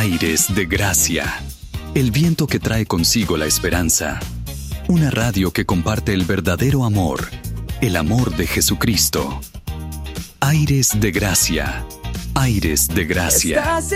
Aires de Gracia. El viento que trae consigo la esperanza. Una radio que comparte el verdadero amor. El amor de Jesucristo. Aires de Gracia. Aires de Gracia.